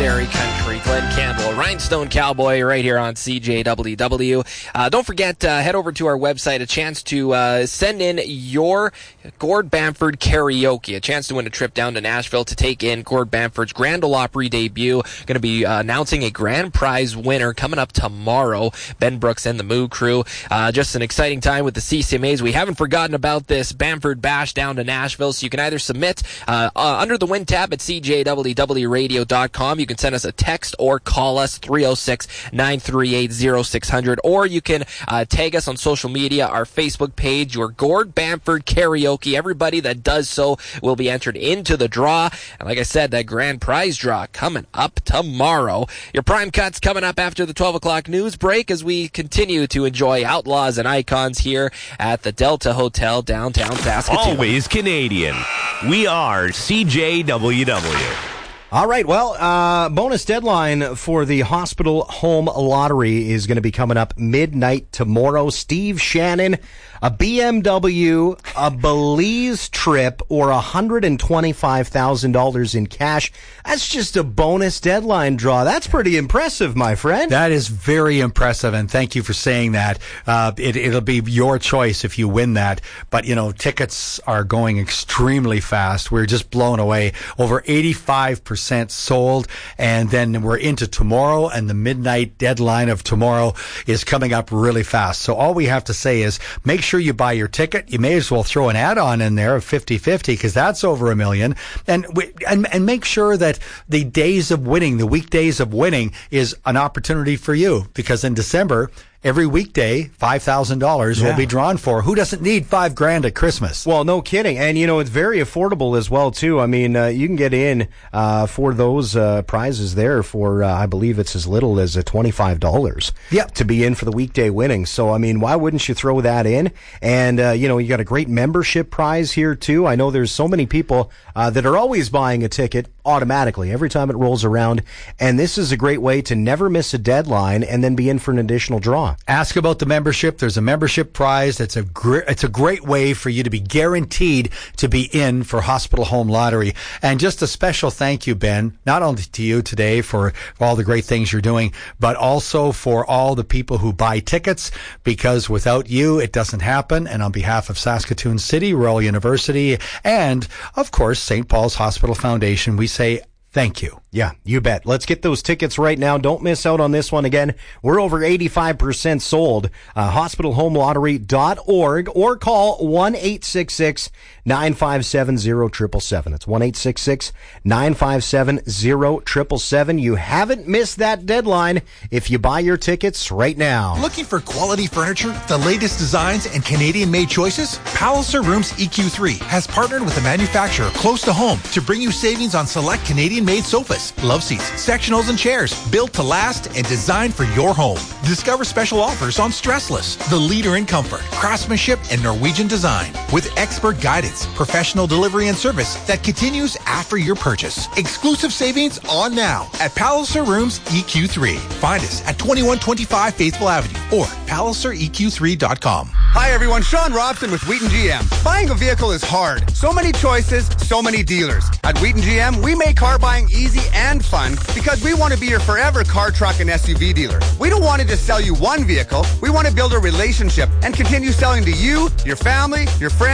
legendary country, Glenn Campbell, Rhinestone Cowboy, right here on CJWW. Don't forget, head over to our website, a chance to send in your Gord Bamford karaoke, a chance to win a trip down to Nashville to take in Gord Bamford's Grand Ole Opry debut. Going to be announcing a grand prize winner coming up tomorrow. Ben Brooks and the Moo Crew. Just an exciting time with the CCMAs. We haven't forgotten about this Bamford Bash down to Nashville, so you can either submit under the Win tab at CJWWRadio.com. You can send us a text or call us 306-938-0600, or you can tag us on social media, our Facebook page, your Gord Bamford karaoke. Everybody that does so will be entered into the draw. And like I said, that grand prize draw coming up tomorrow. Your Prime Cut's coming up after the 12 o'clock news break as we continue to enjoy Outlaws and Icons here at the Delta Hotel downtown Saskatoon. Always Canadian. We are CJWW. All right, well, bonus deadline for the Hospital Home Lottery is going to be coming up midnight tomorrow. Steve Shannon, a BMW, a Belize trip, or $125,000 in cash. That's just a bonus deadline draw. That's pretty impressive, my friend. That is very impressive, and thank you for saying that. It'll be your choice if you win that. But, you know, tickets are going extremely fast. We're just blown away. Over 85% sold, and then we're into tomorrow, and the midnight deadline of tomorrow is coming up really fast. So all we have to say is make sure you buy your ticket. You may as well throw an add-on in there of 50-50 because that's over $1 million. And make sure that the days of winning, the weekdays of winning, is an opportunity for you, because in December, every weekday, $5,000 will be drawn for. Who doesn't need $5,000 at Christmas? Well, no kidding. And, you know, it's very affordable as well, too. I mean, you can get in for those prizes there for, I believe it's as little as $25 to be in for the weekday winnings. So, I mean, why wouldn't you throw that in? And, you know, you got a great membership prize here, too. I know there's so many people that are always buying a ticket automatically every time it rolls around. And this is a great way to never miss a deadline and then be in for an additional draw. Ask about the membership. There's a membership prize. It's a great way for you to be guaranteed to be in for Hospital Home Lottery. And just a special thank you, Ben, not only to you today for all the great things you're doing, but also for all the people who buy tickets, because without you, it doesn't happen. And on behalf of Saskatoon City, Royal University, and of course, St. Paul's Hospital Foundation, we say thank you. Yeah, you bet. Let's get those tickets right now. Don't miss out on this one. Again, we're over 85% sold. HospitalHomeLottery.org, or call 1-866-957-0777. That's 1-866-957-0777. You haven't missed that deadline if you buy your tickets right now. Looking for quality furniture, the latest designs, and Canadian-made choices? Palliser Rooms EQ3 has partnered with a manufacturer close to home to bring you savings on select Canadian-made sofas, love seats, sectionals, and chairs built to last and designed for your home. Discover special offers on Stressless, the leader in comfort, craftsmanship, and Norwegian design, with expert guidance, professional delivery, and service that continues after your purchase. Exclusive savings on now at Palliser Rooms EQ3. Find us at 2125 Faithful Avenue or PalliserEQ3.com. Hi everyone, Sean Robson with Wheaton GM. Buying a vehicle is hard. So many choices, so many dealers. At Wheaton GM, we make car buying easy and fun because we want to be your forever car, truck, and SUV dealer. We don't want to just sell you one vehicle. We want to build a relationship and continue selling to you, your family, your friends,